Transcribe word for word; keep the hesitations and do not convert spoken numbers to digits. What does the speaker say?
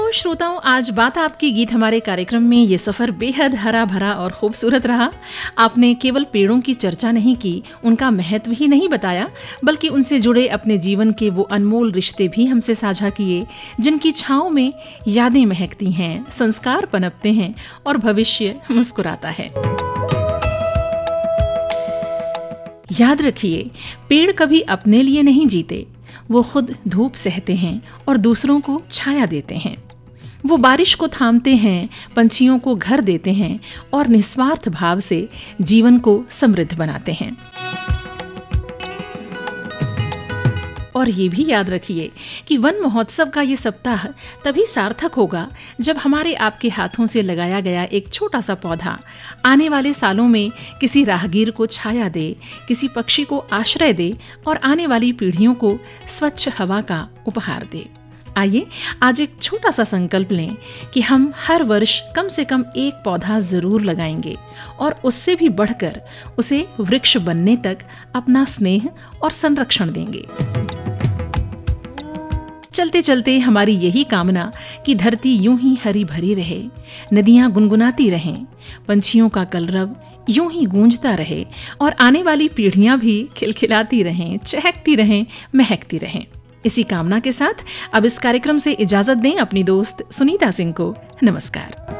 तो श्रोताओं, आज बात आपकी गीत हमारे कार्यक्रम में ये सफ़र बेहद हरा भरा और खूबसूरत रहा। आपने केवल पेड़ों की चर्चा नहीं की, उनका महत्व ही नहीं बताया, बल्कि उनसे जुड़े अपने जीवन के वो अनमोल रिश्ते भी हमसे साझा किए, जिनकी छाँव में यादें महकती हैं, संस्कार पनपते हैं और भविष्य मुस्कुराता है। याद रखिए, पेड़ कभी अपने लिए नहीं जीते, वो खुद धूप सहते हैं और दूसरों को छाया देते हैं। वो बारिश को थामते हैं, पंछियों को घर देते हैं और निस्वार्थ भाव से जीवन को समृद्ध बनाते हैं। और ये भी याद रखिए कि वन महोत्सव का ये सप्ताह तभी सार्थक होगा जब हमारे आपके हाथों से लगाया गया एक छोटा सा पौधा आने वाले सालों में किसी राहगीर को छाया दे, किसी पक्षी को आश्रय दे और आने वाली पीढ़ियों को स्वच्छ हवा का उपहार दे। आइए आज एक छोटा सा संकल्प लें कि हम हर वर्ष कम से कम एक पौधा जरूर लगाएंगे और उससे भी बढ़कर उसे वृक्ष बनने तक अपना स्नेह और संरक्षण देंगे। चलते चलते हमारी यही कामना कि धरती यूं ही हरी भरी रहे, नदियां गुनगुनाती रहें, पंछियों का कलरव यूं ही गूंजता रहे और आने वाली पीढ़ियां भी खिलखिलाती रहें, चहकती रहें, महकती रहें। इसी कामना के साथ अब इस कार्यक्रम से इजाजत दें अपनी दोस्त सुनीता सिंह को। नमस्कार।